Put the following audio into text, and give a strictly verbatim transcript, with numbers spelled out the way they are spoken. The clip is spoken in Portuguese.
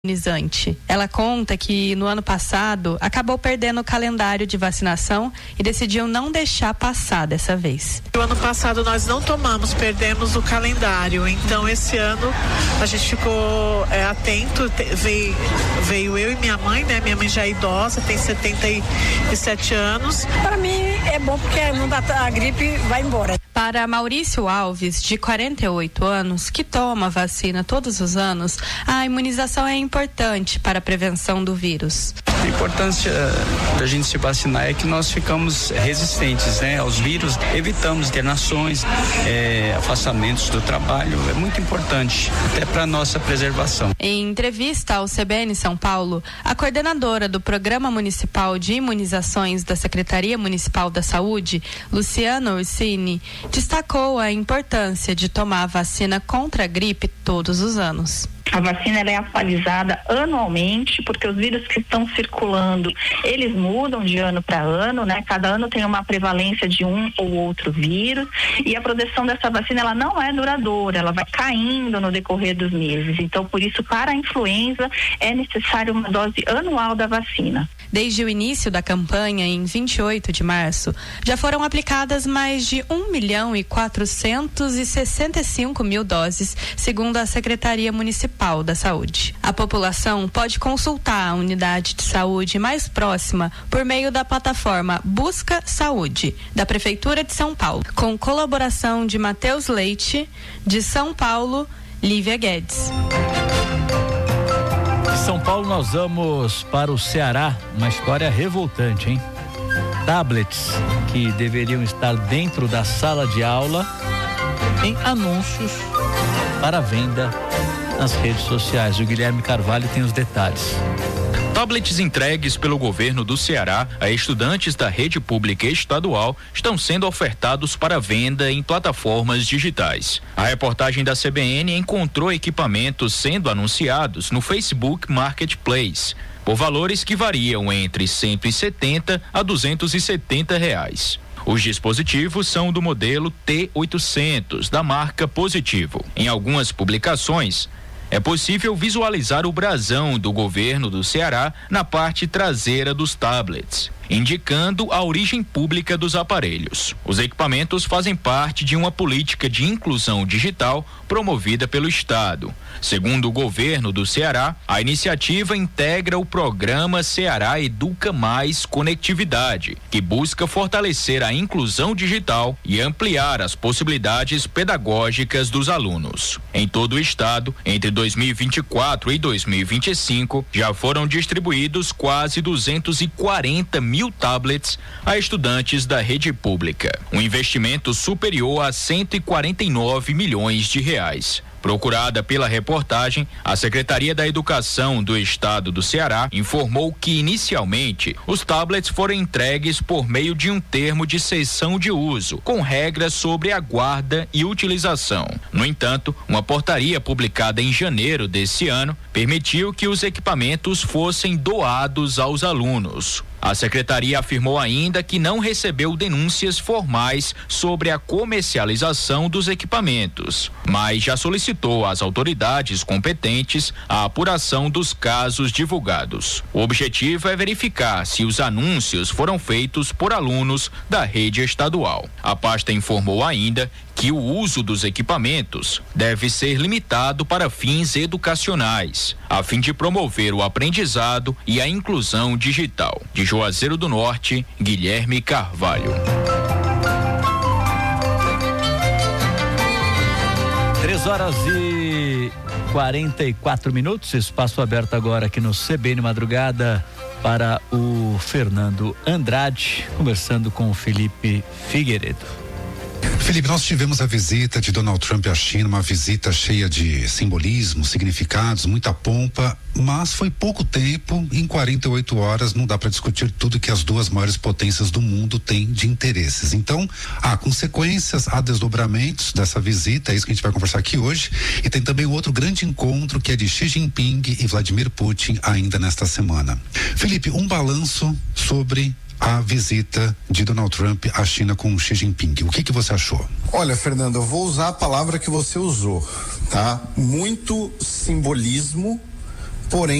imunizante. Ela conta que no ano passado acabou perdendo o calendário de vacinação e decidiu não deixar passar dessa vez. O ano passado nós não tomamos, perdemos o calendário, então esse ano a gente ficou é, atento, te, veio, veio eu e minha mãe, né? Minha mãe já é idosa, tem setenta e sete anos. Para mim é bom porque a gripe vai embora. Para Maurício Alves, de quarenta e oito anos, que toma vacina todos os anos, a imunização é importante para a prevenção do vírus. A importância da gente se vacinar é que nós ficamos resistentes, né, aos vírus, evitamos internações, é, afastamentos do trabalho, é muito importante, até para a nossa preservação. Em entrevista ao C B N São Paulo, a coordenadora do Programa Municipal de Imunizações da Secretaria Municipal da Saúde, Luciana Ursini, destacou a importância de tomar a vacina contra a gripe todos os anos. A vacina ela é atualizada anualmente, porque os vírus que estão circulando, eles mudam de ano para ano, né? Cada ano tem uma prevalência de um ou outro vírus, e a proteção dessa vacina ela não é duradoura, ela vai caindo no decorrer dos meses. Então, por isso, para a influenza, é necessário uma dose anual da vacina. Desde o início da campanha, em vinte e oito de março, já foram aplicadas mais de um milhão e quatrocentos e sessenta e cinco mil doses, segundo a Secretaria Municipal da Saúde. A população pode consultar a unidade de saúde mais próxima por meio da plataforma Busca Saúde, da Prefeitura de São Paulo, com colaboração de Matheus Leite, de São Paulo, Lívia Guedes. De São Paulo nós vamos para o Ceará, uma história revoltante, hein? Tablets que deveriam estar dentro da sala de aula em anúncios para venda nas redes sociais. O Guilherme Carvalho tem os detalhes. Tablets entregues pelo governo do Ceará a estudantes da rede pública estadual estão sendo ofertados para venda em plataformas digitais. A reportagem da C B N encontrou equipamentos sendo anunciados no Facebook Marketplace por valores que variam entre cento e setenta a duzentos e setenta reais. Os dispositivos são do modelo T oitocentos da marca Positivo. Em algumas publicações, é possível visualizar o brasão do governo do Ceará na parte traseira dos tablets, indicando a origem pública dos aparelhos. Os equipamentos fazem parte de uma política de inclusão digital promovida pelo Estado. Segundo o governo do Ceará, a iniciativa integra o programa Ceará Educa Mais Conectividade, que busca fortalecer a inclusão digital e ampliar as possibilidades pedagógicas dos alunos. Em todo o estado, entre dois mil e vinte e quatro e dois mil e vinte e cinco, já foram distribuídos quase duzentos e quarenta mil tablets a estudantes da rede pública, um investimento superior a cento e quarenta e nove milhões de reais. Procurada pela reportagem, a Secretaria da Educação do Estado do Ceará informou que, inicialmente, os tablets foram entregues por meio de um termo de cessão de uso, com regras sobre a guarda e utilização. No entanto, uma portaria publicada em janeiro desse ano permitiu que os equipamentos fossem doados aos alunos. A secretaria afirmou ainda que não recebeu denúncias formais sobre a comercialização dos equipamentos, mas já solicitou às autoridades competentes a apuração dos casos divulgados. O objetivo é verificar se os anúncios foram feitos por alunos da rede estadual. A pasta informou ainda que o uso dos equipamentos deve ser limitado para fins educacionais, a fim de promover o aprendizado e a inclusão digital. De Juazeiro do Norte, Guilherme Carvalho. Três horas e quarenta e quatro minutos, espaço aberto agora aqui no C B N Madrugada para o Fernando Andrade, conversando com o Felipe Figueiredo. Felipe, nós tivemos a visita de Donald Trump à China, uma visita cheia de simbolismo, significados, muita pompa, mas foi pouco tempo. Em quarenta e oito horas não dá para discutir tudo que as duas maiores potências do mundo têm de interesses. Então, há consequências, há desdobramentos dessa visita, é isso que a gente vai conversar aqui hoje. E tem também outro grande encontro que é de Xi Jinping e Vladimir Putin ainda nesta semana. Felipe, um balanço sobre a visita de Donald Trump à China com Xi Jinping. O que que você achou? Olha, Fernando, eu vou usar a palavra que você usou, tá? Muito simbolismo, porém